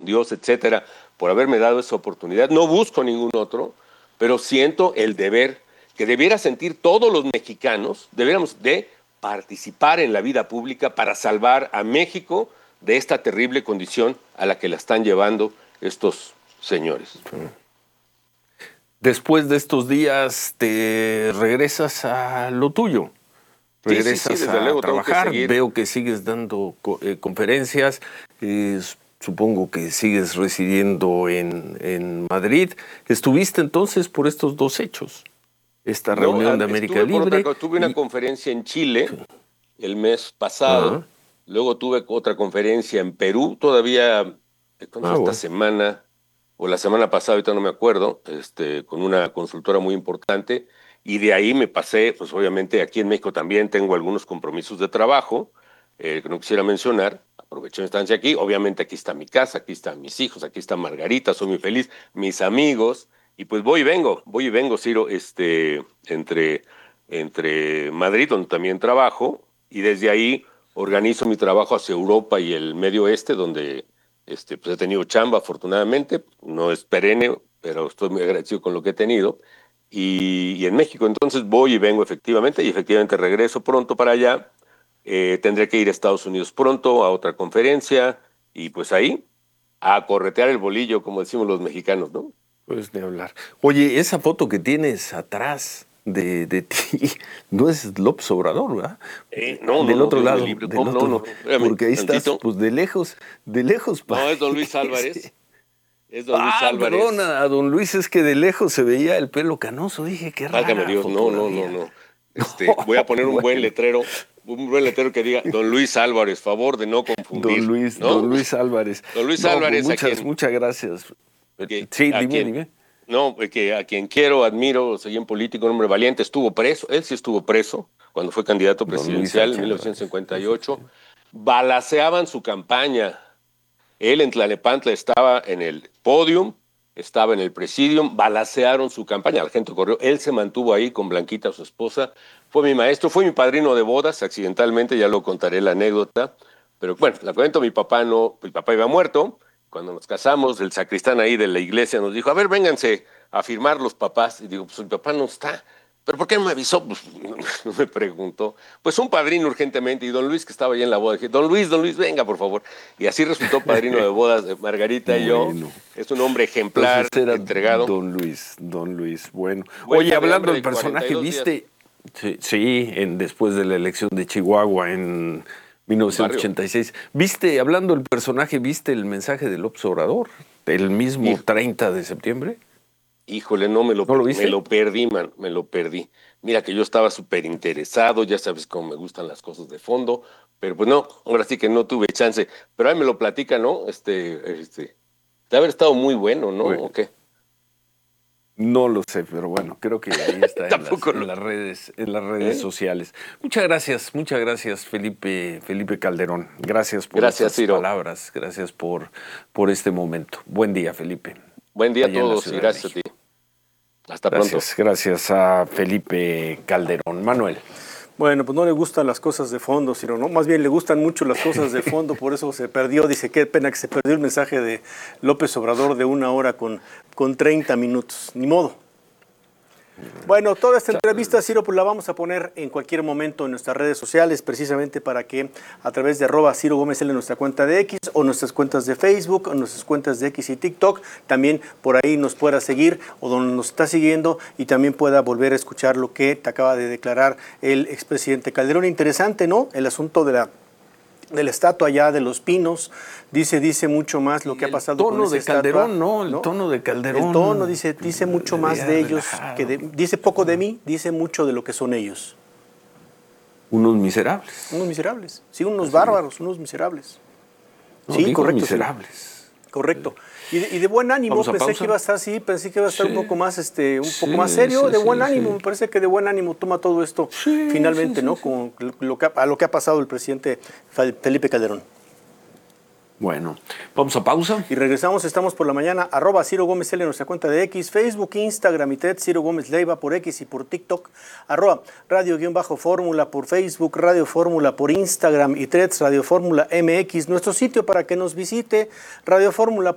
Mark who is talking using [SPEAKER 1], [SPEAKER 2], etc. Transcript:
[SPEAKER 1] Dios, etcétera, por haberme dado esa oportunidad. No busco ningún otro, pero siento el deber que debiera sentir todos los mexicanos, deberíamos de participar en la vida pública para salvar a México de esta terrible condición a la que la están llevando estos señores.
[SPEAKER 2] Después de estos días te regresas a lo tuyo. Regresas
[SPEAKER 1] desde luego,
[SPEAKER 2] a trabajar.
[SPEAKER 1] que
[SPEAKER 2] Veo que sigues dando conferencias. Supongo que sigues residiendo en Madrid. ¿Estuviste entonces por estos dos hechos? Esta reunión de América Libre.
[SPEAKER 1] Tuve una conferencia en Chile el mes pasado. Luego tuve otra conferencia en Perú todavía esta semana o la semana pasada, ahorita no me acuerdo, con una consultora muy importante. Y de ahí me pasé, pues obviamente aquí en México también tengo algunos compromisos de trabajo que no quisiera mencionar. Aproveché mi estancia aquí. Obviamente aquí está mi casa, aquí están mis hijos, aquí está Margarita, soy muy feliz, mis amigos. Y pues voy y vengo, Ciro, entre Madrid, donde también trabajo, y desde ahí organizo mi trabajo hacia Europa y el Medio Oeste, donde pues he tenido chamba, afortunadamente. No es perenne, pero estoy muy agradecido con lo que he tenido. Y en México, entonces voy y vengo efectivamente, y efectivamente regreso pronto para allá. Tendré que ir a Estados Unidos pronto a otra conferencia, y pues ahí, a corretear el bolillo, como decimos los mexicanos, ¿no?
[SPEAKER 2] Pues de hablar. Oye, esa foto que tienes atrás de ti no es López Obrador, ¿verdad? Del otro lado.
[SPEAKER 1] No.
[SPEAKER 2] Porque ahí estás, pues de lejos.
[SPEAKER 1] No, es don Luis Álvarez. Es don Luis Álvarez.
[SPEAKER 2] Perdona, a don Luis, es que de lejos se veía el pelo canoso. Dije, qué raro.
[SPEAKER 1] Válgame Dios, no. Voy a poner un buen letrero que diga don Luis Álvarez, favor de no confundir.
[SPEAKER 2] Don Luis Álvarez.
[SPEAKER 1] Don Luis Álvarez,
[SPEAKER 2] muchas gracias. Sí, dime.
[SPEAKER 1] No, que a quien quiero, admiro, soy un político, un hombre valiente, estuvo preso, él sí estuvo preso cuando fue candidato presidencial en 1958. Balaceaban su campaña. Él en Tlalnepantla estaba en el podium, estaba en el presidium, balacearon su campaña, la gente corrió, él se mantuvo ahí con Blanquita, su esposa, fue mi maestro, fue mi padrino de bodas, accidentalmente, ya lo contaré la anécdota, pero bueno, la cuento, mi papá iba muerto. Cuando nos casamos, el sacristán ahí de la iglesia nos dijo, a ver, vénganse a firmar los papás. Y digo, pues mi papá no está. ¿Pero por qué no me avisó? Pues no me preguntó. Pues un padrino urgentemente. Y don Luis, que estaba ahí en la boda, dije, don Luis, venga, por favor. Y así resultó padrino de bodas de Margarita y yo. Es un hombre ejemplar, entregado.
[SPEAKER 2] Don Luis, bueno. Oye, hablando del personaje, ¿viste? Sí, después de la elección de Chihuahua en 1986. ¿Viste, hablando del personaje, viste el mensaje de López Obrador? El mismo 30 de septiembre.
[SPEAKER 1] Híjole, ¿No lo viste? Me lo perdí, man, me lo perdí. Mira que yo estaba súper interesado, ya sabes cómo me gustan las cosas de fondo, pero pues no, ahora sí que no tuve chance. Pero ahí me lo platica, ¿no? De haber estado muy bueno, ¿no? ¿O qué?
[SPEAKER 2] No lo sé, pero bueno, creo que ahí está en las redes sociales. Muchas gracias, Felipe Calderón. Gracias por estas palabras, gracias por este momento. Buen día, Felipe.
[SPEAKER 1] Buen día a todos y gracias a ti. Hasta pronto.
[SPEAKER 2] Gracias a Felipe Calderón. Manuel.
[SPEAKER 3] Bueno, pues no le gustan las cosas de fondo, sino no, más bien le gustan mucho las cosas de fondo, por eso se perdió. Dice, qué pena que se perdió el mensaje de López Obrador de 1 hora con 30 minutos. Ni modo. Bueno, toda esta entrevista, Ciro, pues la vamos a poner en cualquier momento en nuestras redes sociales, precisamente para que a través de @Ciro Gómez L en nuestra cuenta de X, o nuestras cuentas de Facebook, o nuestras cuentas de X y TikTok, también por ahí nos pueda seguir, o donde nos está siguiendo, y también pueda volver a escuchar lo que te acaba de declarar el expresidente Calderón. Interesante, ¿no? El asunto de la estatua allá de Los Pinos, dice mucho más lo que ha pasado con esa estatua.
[SPEAKER 2] El tono de Calderón.
[SPEAKER 3] El tono dice mucho más de ellos, dice poco de mí, dice mucho de lo que son ellos.
[SPEAKER 2] Unos miserables.
[SPEAKER 3] Sí, unos bárbaros, unos miserables. Sí, correcto.
[SPEAKER 2] Miserables.
[SPEAKER 3] Sí. Correcto. Y de buen ánimo, pensé que iba a estar un poco más más serio, de buen ánimo. Me parece que de buen ánimo toma todo esto finalmente, ¿no? Con lo que ha pasado el presidente Felipe Calderón.
[SPEAKER 2] Bueno, vamos a pausa.
[SPEAKER 3] Y regresamos, estamos por la mañana, @Ciro Gómez L en nuestra cuenta de X, Facebook, Instagram y Threads, Ciro Gómez Leiva por X y por TikTok, @Radio_Fórmula por Facebook, Radio Fórmula por Instagram y Threads, Radio Fórmula MX, nuestro sitio para que nos visite, radioformula.com.